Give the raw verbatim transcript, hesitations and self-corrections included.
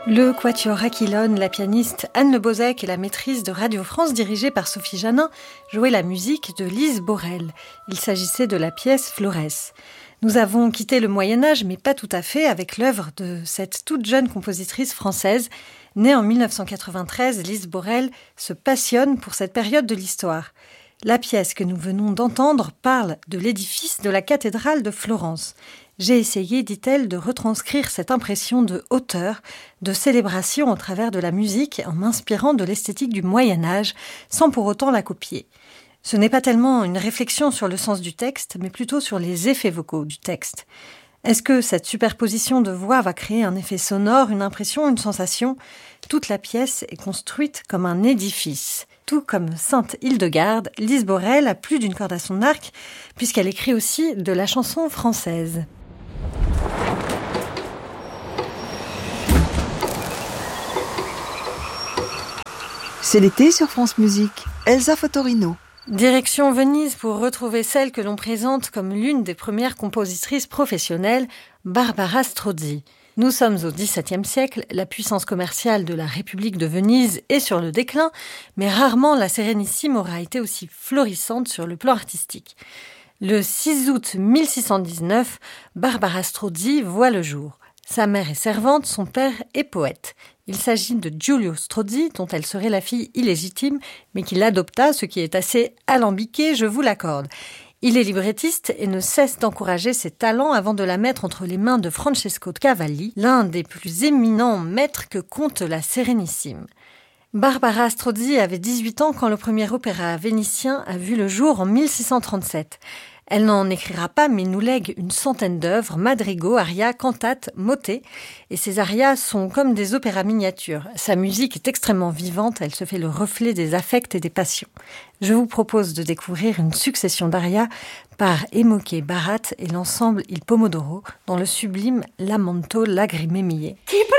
Le Quatuor Aquilone, la pianiste Anne Le Bozec et la maîtrise de Radio France dirigée par Sophie Janin jouaient la musique de Lise Borel. Il s'agissait de la pièce Florès. Nous avons quitté le Moyen-Âge, mais pas tout à fait, avec l'œuvre de cette toute jeune compositrice française. Née en dix-neuf cent quatre-vingt-treize, Lise Borel se passionne pour cette période de l'histoire. La pièce que nous venons d'entendre parle de l'édifice de la cathédrale de Florence. J'ai essayé, dit-elle, de retranscrire cette impression de hauteur, de célébration au travers de la musique en m'inspirant de l'esthétique du Moyen-Âge, sans pour autant la copier. Ce n'est pas tellement une réflexion sur le sens du texte, mais plutôt sur les effets vocaux du texte. Est-ce que cette superposition de voix va créer un effet sonore, une impression, une sensation ? Toute la pièce est construite comme un édifice. Tout comme Sainte Hildegarde, Lise Borel a plus d'une corde à son arc, puisqu'elle écrit aussi de la chanson française. C'est l'été sur France Musique. Elsa Fotorino. Direction Venise pour retrouver celle que l'on présente comme l'une des premières compositrices professionnelles, Barbara Strozzi. Nous sommes au dix-septième siècle, la puissance commerciale de la République de Venise est sur le déclin, mais rarement la Sérénissime aura été aussi florissante sur le plan artistique. Le six août mille six cent dix-neuf, Barbara Strozzi voit le jour. Sa mère est servante, son père est poète. Il s'agit de Giulio Strozzi, dont elle serait la fille illégitime, mais qu'il adopta, ce qui est assez alambiqué, je vous l'accorde. Il est librettiste et ne cesse d'encourager ses talents avant de la mettre entre les mains de Francesco Cavalli, l'un des plus éminents maîtres que compte la Sérénissime. Barbara Strozzi avait dix-huit ans quand le premier opéra vénitien a vu le jour en mille six cent trente-sept. Elle n'en écrira pas, mais nous lègue une centaine d'œuvres, madrigaux, arias, cantates, motets. Et ces arias sont comme des opéras miniatures. Sa musique est extrêmement vivante, elle se fait le reflet des affects et des passions. Je vous propose de découvrir une succession d'arias par Emoche Barat et l'ensemble Il Pomodoro dans le sublime Lamento Lagrime Mie.